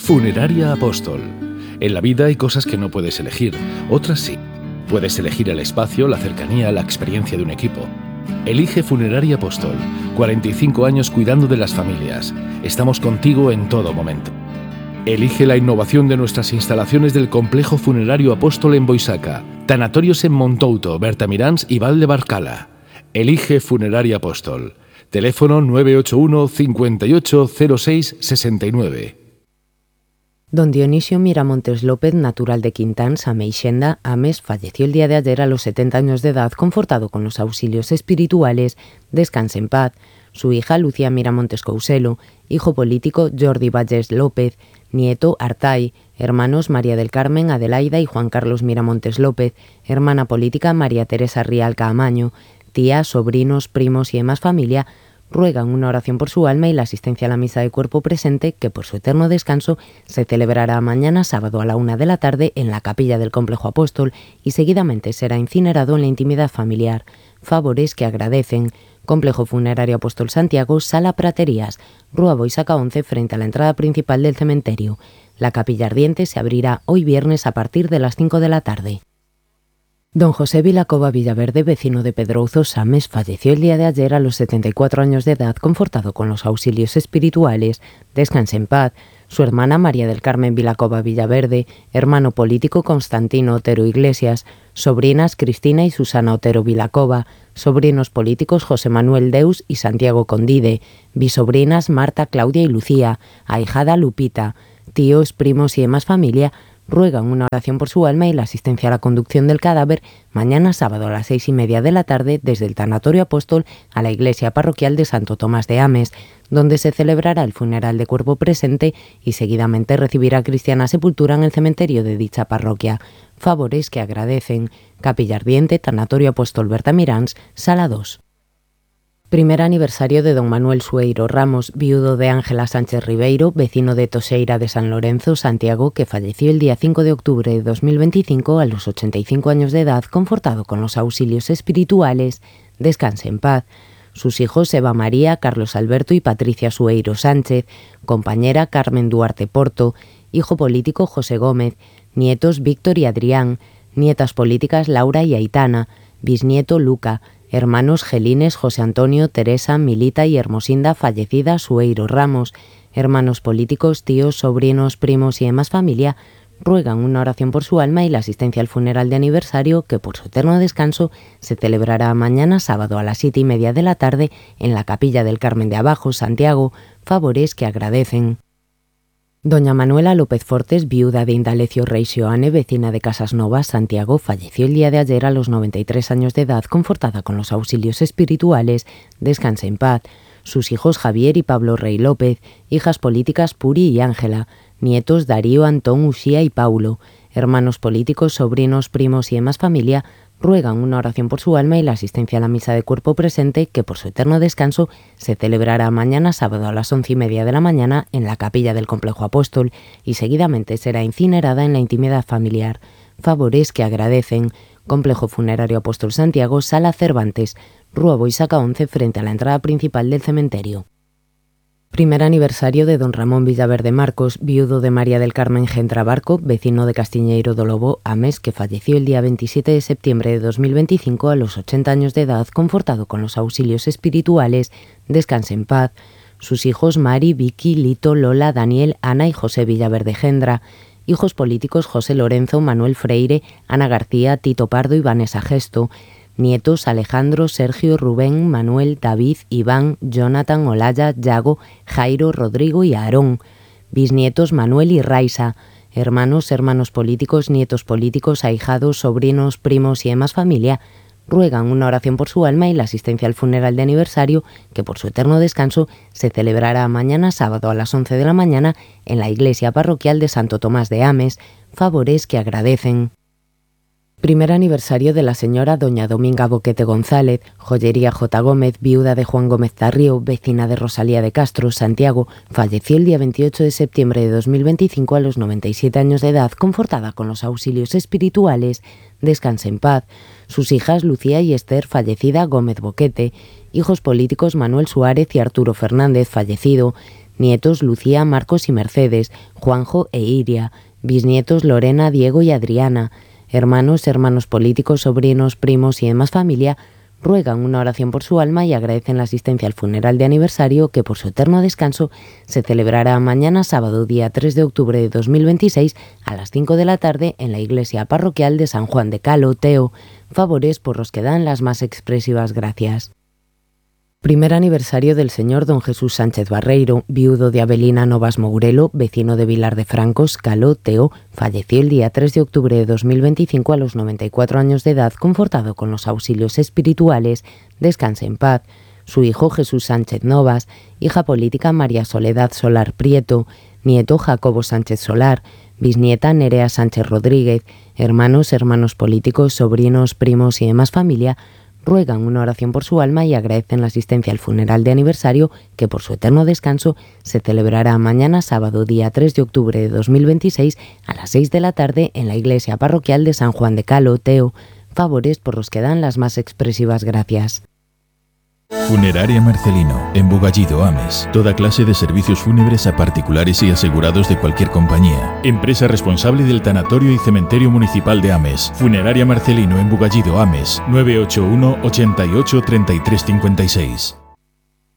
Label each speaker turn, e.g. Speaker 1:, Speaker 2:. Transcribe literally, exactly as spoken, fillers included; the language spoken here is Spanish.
Speaker 1: Funeraria Apóstol. En la vida hay cosas que no puedes elegir, otras sí. Puedes elegir el espacio, la cercanía, la experiencia de un equipo. Elige Funeraria Apóstol. cuarenta y cinco años cuidando de las familias. Estamos contigo en todo momento. Elige la innovación de nuestras instalaciones del Complejo Funerario Apóstol en Boisaca, tanatorios en Montouto, Bertamiráns y Val de Barcala. Elige Funeraria Apóstol. Teléfono nueve ocho uno, cincuenta y ocho, cero seis, sesenta y nueve.
Speaker 2: Don Dionisio Miramontes López, natural de Quintáns, Ameixenda, Ames, falleció el día de ayer a los setenta años de edad, confortado con los auxilios espirituales. Descanse en paz. Su hija, Lucía Miramontes Couselo, hijo político, Jordi Valles López, nieto, Artay, hermanos, María del Carmen, Adelaida y Juan Carlos Miramontes López, hermana política, María Teresa Rial Caamaño, tía, sobrinos, primos y demás familia, ruegan una oración por su alma y la asistencia a la misa de cuerpo presente, que por su eterno descanso se celebrará mañana sábado a la una de la tarde en la capilla del Complejo Apóstol y seguidamente será incinerado en la intimidad familiar. Favores que agradecen. Complejo Funerario Apóstol Santiago, Sala Praterías, Rúa Boisaca once, frente a la entrada principal del cementerio. La capilla ardiente se abrirá hoy viernes a partir de las cinco de la tarde. Don José Vilacova Villaverde, vecino de Pedrouzo, Sames, falleció el día de ayer a los setenta y cuatro años de edad, confortado con los auxilios espirituales. Descanse en paz. Su hermana María del Carmen Vilacova Villaverde, hermano político Constantino Otero Iglesias, sobrinas Cristina y Susana Otero Vilacova, sobrinos políticos José Manuel Deus y Santiago Condide, bisobrinas Marta, Claudia y Lucía, ahijada Lupita, tíos, primos y demás familia, ruegan una oración por su alma y la asistencia a la conducción del cadáver mañana sábado a las seis y media de la tarde desde el Tanatorio Apóstol a la iglesia parroquial de Santo Tomás de Ames, donde se celebrará el funeral de cuerpo presente y seguidamente recibirá cristiana sepultura en el cementerio de dicha parroquia. Favores que agradecen. Capilla Ardiente, Tanatorio Apóstol Bertamiráns, Sala dos. Primer aniversario de don Manuel Sueiro Ramos, viudo de Ángela Sánchez Ribeiro, vecino de Toseira de San Lorenzo, Santiago, que falleció el día cinco de octubre de dos mil veinticinco a los ochenta y cinco años de edad, confortado con los auxilios espirituales. Descanse en paz. Sus hijos Eva María, Carlos Alberto y Patricia Sueiro Sánchez, compañera Carmen Duarte Porto, hijo político José Gómez, nietos Víctor y Adrián, nietas políticas Laura y Aitana, bisnieto Luca, hermanos Gelines, José Antonio, Teresa, Milita y Hermosinda, fallecida Sueiro Ramos, hermanos políticos, tíos, sobrinos, primos y demás familia, ruegan una oración por su alma y la asistencia al funeral de aniversario, que por su eterno descanso se celebrará mañana sábado a las siete y media de la tarde en la capilla del Carmen de Abajo, Santiago. Favores que agradecen. Doña Manuela López Fortes, viuda de Indalecio Reixoane, vecina de Casas Novas, Santiago, falleció el día de ayer a los noventa y tres años de edad, confortada con los auxilios espirituales. Descanse en paz. Sus hijos Javier y Pablo Rey López, hijas políticas Puri y Ángela, nietos Darío, Antón, Uxía y Paulo, hermanos políticos, sobrinos, primos y demás familia, ruegan una oración por su alma y la asistencia a la misa de cuerpo presente, que por su eterno descanso se celebrará mañana sábado a las once y media de la mañana en la capilla del Complejo Apóstol y seguidamente será incinerada en la intimidad familiar. Favores que agradecen. Complejo Funerario Apóstol Santiago, Sala Cervantes, Rúa Boisaca once, frente a la entrada principal del cementerio. Primer aniversario de don Ramón Villaverde Marcos, viudo de María del Carmen Gentra Barco, vecino de Castiñeiro do Lobo, Ames, que falleció el día veintisiete de septiembre de dos mil veinticinco a los ochenta años de edad, confortado con los auxilios espirituales. Descanse en paz. Sus hijos Mari, Vicky, Lito, Lola, Daniel, Ana y José Villaverde Gendra, hijos políticos José Lorenzo, Manuel Freire, Ana García, Tito Pardo y Vanessa Gesto, nietos Alejandro, Sergio, Rubén, Manuel, David, Iván, Jonathan, Olaya, Yago, Jairo, Rodrigo y Aarón, bisnietos Manuel y Raisa, hermanos, hermanos políticos, nietos políticos, ahijados, sobrinos, primos y demás familia, ruegan una oración por su alma y la asistencia al funeral de aniversario, que por su eterno descanso se celebrará mañana sábado a las once de la mañana en la iglesia parroquial de Santo Tomás de Ames. Favores que agradecen. Primer aniversario de la señora doña Dominga Boquete González, joyería J. Gómez, viuda de Juan Gómez Tarrío, vecina de Rosalía de Castro, Santiago, falleció el día veintiocho de septiembre de dos mil veinticinco a los noventa y siete años de edad, confortada con los auxilios espirituales. Descanse en paz. Sus hijas Lucía y Esther, fallecida Gómez Boquete, hijos políticos Manuel Suárez y Arturo Fernández, fallecido, Nietos Lucía, Marcos y Mercedes, Juanjo e Iria. Bisnietos Lorena, Diego y Adriana. Hermanos, hermanos políticos, sobrinos, primos y demás familia ruegan una oración por su alma y agradecen la asistencia al funeral de aniversario que, por su eterno descanso, se celebrará mañana sábado día tres de octubre de dos mil veintiséis a las cinco de la tarde en la iglesia parroquial de San Juan de Calo, Teo. Favores por los que dan las más expresivas gracias. Primer aniversario del señor don Jesús Sánchez Barreiro, viudo de Avelina Novas Mourelo, vecino de Vilar de Francos, Calo, Teo, falleció el día tres de octubre de dos mil veinticinco a los noventa y cuatro años de edad, confortado con los auxilios espirituales. Descanse en paz. Su hijo Jesús Sánchez Novas, hija política María Soledad Solar Prieto, nieto Jacobo Sánchez Solar, bisnieta Nerea Sánchez Rodríguez, hermanos, hermanos políticos, sobrinos, primos y demás familia, ruegan una oración por su alma y agradecen la asistencia al funeral de aniversario que, por su eterno descanso, se celebrará mañana sábado día tres de octubre de dos mil veintiséis a las seis de la tarde en la iglesia parroquial de San Juan de Calo, Teo. Favores por los que dan las más expresivas gracias.
Speaker 3: Funeraria Marcelino, en Bugallido, Ames. Toda clase de servicios fúnebres a particulares y asegurados de cualquier compañía. Empresa responsable del Tanatorio y Cementerio Municipal de Ames. Funeraria Marcelino, en Bugallido, Ames. nueve ocho uno, ochenta y ocho, treinta y tres cincuenta y seis.